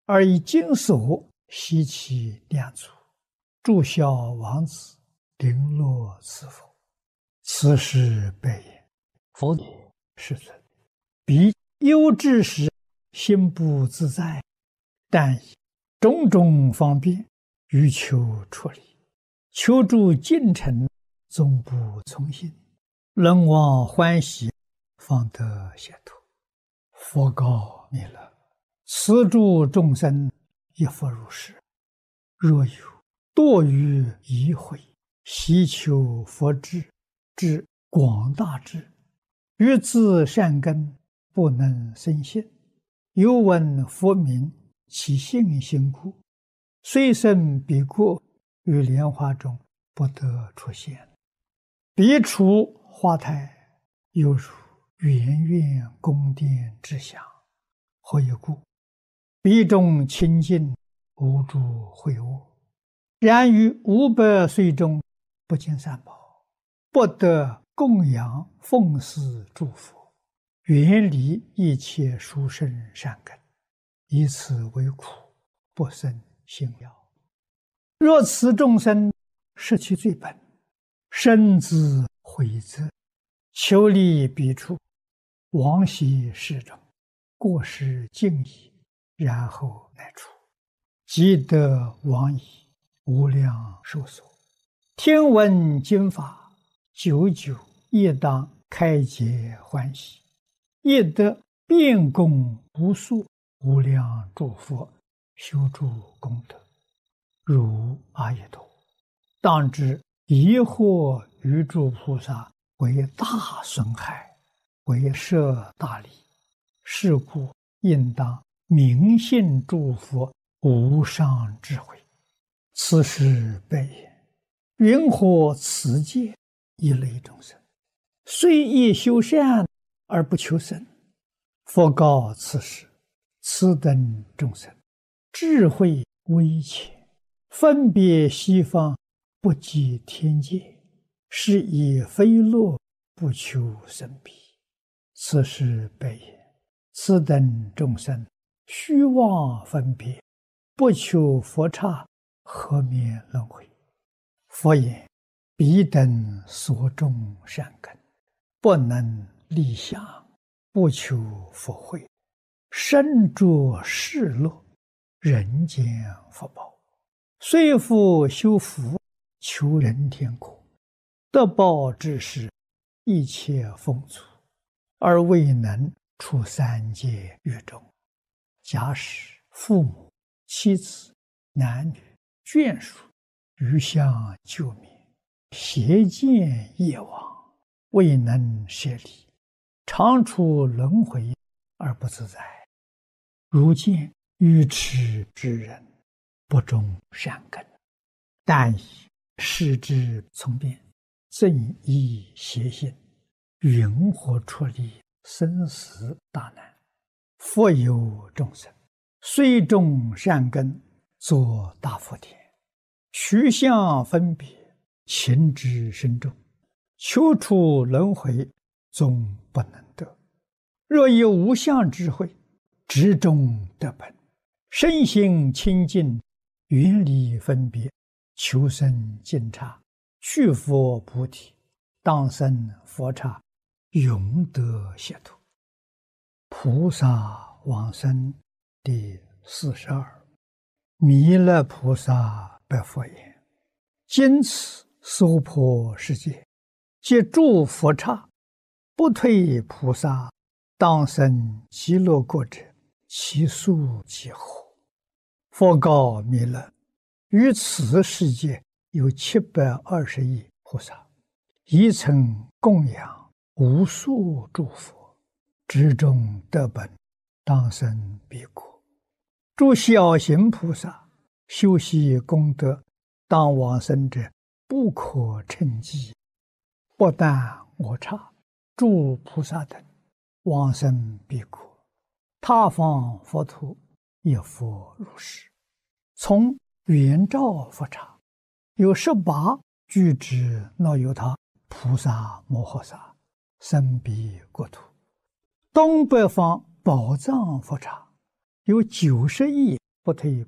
而以金锁悉其两足，注销王子，绫罗赐佛。此事备言。佛也，世尊，彼忧之时，心不自在，但以种种方便，欲求出离，求助近臣，总不从心，人望欢喜，方得解脱。佛告弥勒：此诸众生亦复如是。若有堕于疑慧，希求佛智，之广大智，欲自善根，不能生信，又闻佛名，其信心故，虽生彼国，于莲花中不得出现。彼处花台，犹如圆圆宫殿之祥。何以故？彼中清净，无诸秽恶。然于500岁中，不见三宝，不得供养奉祀诸佛，远离一切殊胜善根，以此为苦，不生信要。若此众生失其最本，深自悔责，求离彼处，往昔世中，过失尽已，然后乃出，即得往矣，无量寿所。听闻经法，久久亦当开解欢喜，亦得遍供无数无量诸佛，修诸功德，如阿逸多。当知疑惑于诸菩萨为大损害，为摄大利，是故应当明信诸佛无上智慧。此事备言。云何此界一类众生，虽亦修善而不求生？佛告此事：此等众生，智慧微浅，分别西方，不及天界，是以非乐，不求生彼。此事备言。此等众生，虚妄分别，不求佛刹，何免轮回？佛言：彼等所种善根，不能立想，不求佛慧，身着世乐，人间福报，虽复修福，求人天国，得报之时，一切丰足，而未能出三界狱中。假使父母、妻子、男女、眷属余相救灭，邪见业往，未能舍离，常处轮回而不自在。如见愚痴之人，不种善根，但以世之从变，正依邪心，云何出离生死大难？复有众生，虽种善根，作大福田，取相分别，情之深重，求出轮回，终不能得。若有无相智慧，执中得本，身心清净，远离分别，求生净刹，去佛菩提，当生佛刹，永得解脱。菩萨往生第42。弥勒菩萨白佛言：今此娑婆世界，皆诸佛刹，不退菩萨，当生极乐国者，其数几何？佛告弥勒：于此世界有720亿菩萨，一曾供养无数诸佛，执中得本，当生彼国。诸小行菩萨修习功德，当往生者不可称计。不但我刹，诸菩萨等往生彼国，他方佛土也复如是。从圆照佛刹，有18具之那由他菩萨摩诃萨生彼国土。东北方宝藏佛刹，有90亿不退